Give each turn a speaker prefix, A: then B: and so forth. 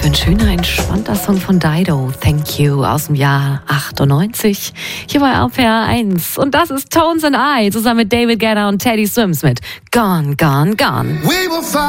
A: für ein schöner, entspannter Song von Dido, Thank You, aus dem Jahr 98, hier bei RPR 1. Und das ist Tones and I, zusammen mit David Guetta und Teddy Swims mit Gone, Gone, Gone.